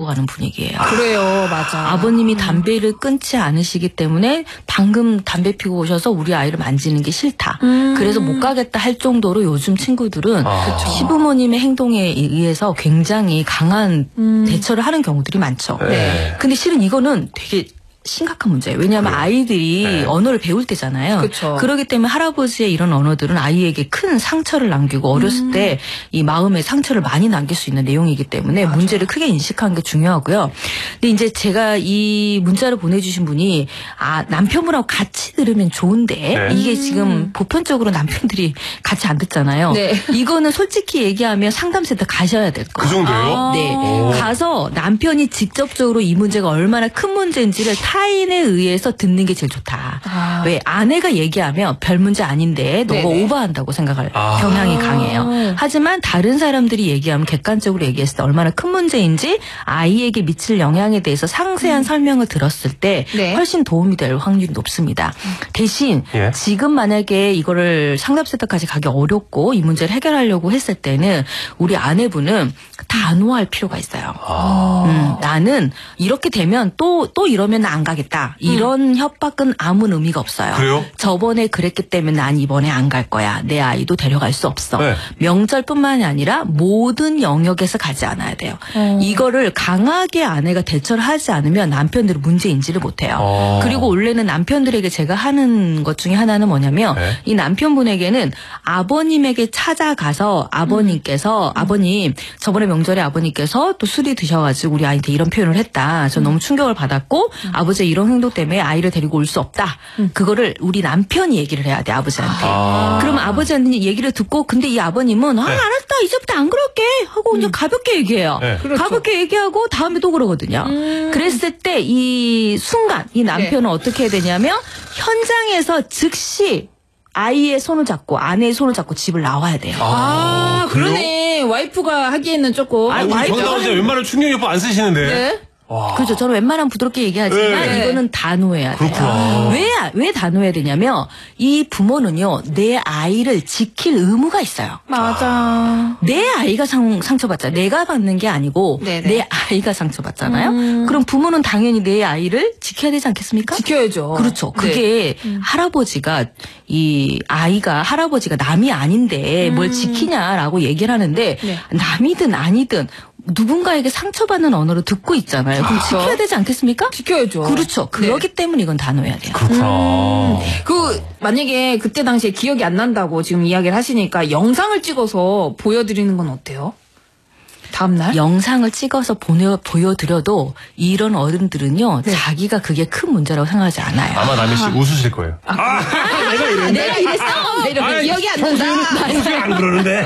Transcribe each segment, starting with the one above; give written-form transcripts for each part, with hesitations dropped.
가는 분위기예요. 그래요, 맞아. 아버님이 담배를 끊지 않으시기 때문에 방금 담배 피고 오셔서 우리 아이를 만지는 게 싫다. 그래서 못 가겠다 할 정도로 요즘 친구들은 시부모님의 행동에 의해서 굉장히 강한 대처를 하는 경우들이 많죠. 네. 근데 실은 이거는 되게 심각한 문제예요. 왜냐하면 아이들이 언어를 배울 때잖아요. 그쵸. 그렇기 때문에 할아버지의 이런 언어들은 아이에게 큰 상처를 남기고 어렸을 때 이 마음에 상처를 많이 남길 수 있는 내용이기 때문에 문제를 크게 인식하는 게 중요하고요. 근데 이제 제가 이 문자를 보내주신 분이 남편분하고 같이 들으면 좋은데 이게 지금 보편적으로 남편들이 같이 안 듣잖아요. 네. 이거는 솔직히 얘기하면 상담센터 가셔야 될 거예요. 그 정도예요? 네. 가서 남편이 직접적으로 이 문제가 얼마나 큰 문제인지를 타인에 의해서 듣는 게 제일 좋다. 왜 아내가 얘기하면 별 문제 아닌데 너가 네네. 오버한다고 생각할 경향이 강해요. 하지만 다른 사람들이 얘기하면 객관적으로 얘기했을 때 얼마나 큰 문제인지 아이에게 미칠 영향에 대해서 상세한 설명을 들었을 때 네. 훨씬 도움이 될 확률이 높습니다. 대신 지금 만약에 이거를 상담센터까지 가기 어렵고 이 문제를 해결하려고 했을 때는 우리 아내분은 단호할 필요가 있어요. 나는 이렇게 되면 또 이러면 안 가겠다. 이런 협박은 아무 의미가 없어요. 그래요? 저번에 그랬기 때문에 난 이번에 안 갈 거야. 내 아이도 데려갈 수 없어. 네. 명절뿐만이 아니라 모든 영역에서 가지 않아야 돼요. 이거를 강하게 아내가 대처를 하지 않으면 남편들은 문제 인지를 못해요. 그리고 원래는 남편들에게 제가 하는 것 중에 하나는 뭐냐면 이 남편분에게는 아버님에게 찾아가서 아버님께서 아버님 저번에 명절에 아버님께서 또 술이 드셔가지고 우리 아이한테 이런 표현을 했다. 저 너무 충격을 받았고 아버지의 이런 행동 때문에 아이를 데리고 올 수 없다. 그거를 우리 남편이 얘기를 해야 돼 아버지한테. 그러면 아버지한테 얘기를 듣고 근데 이 아버님은 알았다 이제부터 안 그럴게 하고 그냥 가볍게 얘기해요. 그렇죠. 가볍게 얘기하고 다음에 또 그러거든요. 그랬을 때 이 순간 이 남편은 어떻게 해야 되냐면 현장에서 즉시 아이의 손을 잡고 아내의 손을 잡고 집을 나와야 돼요. 그러네. 와이프가 하기에는 조금. 우리 정다운씨 웬만한 충격요법 안 쓰시는데. 네. 그렇죠. 저는 웬만하면 부드럽게 얘기하지만 이거는 단호해야 돼요. 그렇구나. 왜 단호해야 되냐면 이 부모는요. 내 아이를 지킬 의무가 있어요. 맞아. 내 아이가 상처받잖아요. 내가 받는 게 아니고 네네. 내 아이가 상처받잖아요. 그럼 부모는 당연히 내 아이를 지켜야 되지 않겠습니까? 지켜야죠. 그렇죠. 네. 그게 할아버지가 할아버지가 남이 아닌데 뭘 지키냐라고 얘기를 하는데 남이든 아니든 누군가에게 상처받는 언어로 듣고 있잖아요. 그럼 지켜야 되지 않겠습니까? 지켜야죠. 그렇죠. 그렇기 때문에 이건 단호해야 돼요. 그렇구나. 만약에 그때 당시에 기억이 안 난다고 지금 이야기를 하시니까 영상을 찍어서 보여드리는 건 어때요? 다음날? 영상을 찍어서 보여드려도 이런 어른들은요. 자기가 그게 큰 문제라고 생각하지 않아요. 아마 남희 씨 웃으실 거예요. 내가 이랬어? 이러면 기억이 안 난다. 안 그러는데.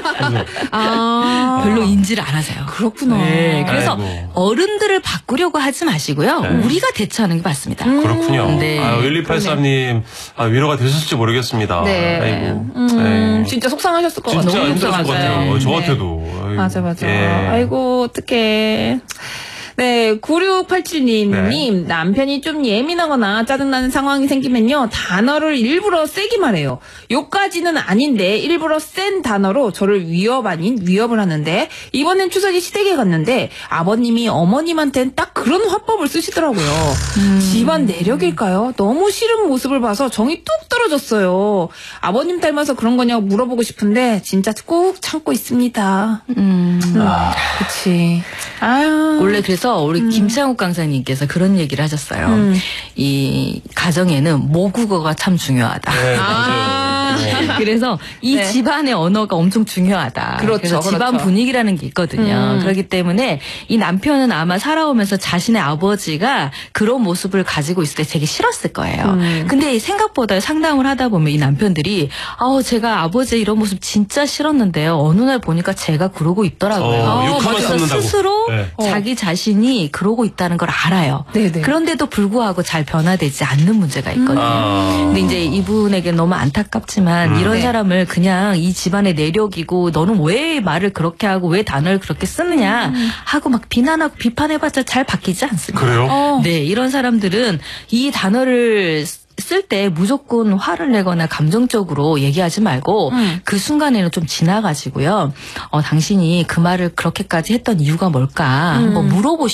별로 인지를 안 하세요. 그렇구나. 네, 그래서 아이고. 어른들을 바꾸려고 하지 마시고요. 우리가 대처하는 게 맞습니다. 그렇군요. 네. 1283님, 위로가 되셨을지 모르겠습니다. 네. 아이고. 네. 진짜 속상하셨을 것 같아요. 진짜 너무 힘들었을 것 같아요. 속상하죠. 저 네. 같아도. 아이고. 맞아. 예. 아이고, 어떡해. 네, 9687님, 남편이 좀 예민하거나 짜증나는 상황이 생기면요, 단어를 일부러 세게 말해요. 욕까지는 아닌데, 일부러 센 단어로 저를 위협 아닌 위협을 하는데, 이번엔 추석에 시댁에 갔는데, 아버님이 어머님한테는 딱 그런 화법을 쓰시더라고요. 집안 내력일까요? 너무 싫은 모습을 봐서 정이 뚝 떨어졌어요. 아버님 닮아서 그런 거냐고 물어보고 싶은데, 진짜 꼭 참고 있습니다. 그치. 아유. 원래 그래서 우리 김창욱 강사님께서 그런 얘기를 하셨어요. 이 가정에는 모국어가 참 중요하다. 네, 맞아요. 그래서 이 네. 집안의 언어가 엄청 중요하다. 그렇죠, 그래서 집안 그렇죠. 분위기라는 게 있거든요. 그렇기 때문에 이 남편은 아마 살아오면서 자신의 아버지가 그런 모습을 가지고 있을 때 되게 싫었을 거예요. 근데 생각보다 상담을 하다 보면 이 남편들이 제가 아버지의 이런 모습 진짜 싫었는데요. 어느 날 보니까 제가 그러고 있더라고요. 욕하면 그래서 참는다고. 스스로 네. 자기 자신이 그러고 있다는 걸 알아요. 네네. 그런데도 불구하고 잘 변화되지 않는 문제가 있거든요. 근데 이제 이분에게 너무 안타깝지만 이런 네. 사람을 그냥 이 집안의 내력이고 너는 왜 말을 그렇게 하고 왜 단어를 그렇게 쓰느냐 하고 막 비난하고 비판해봤자 잘 바뀌지 않습니다. 그래요? 네, 이런 사람들은 이 단어를 쓸 때 무조건 화를 내거나 감정적으로 얘기하지 말고 그 순간에는 좀 지나가지고요. 당신이 그 말을 그렇게까지 했던 이유가 뭘까 한번 물어보시고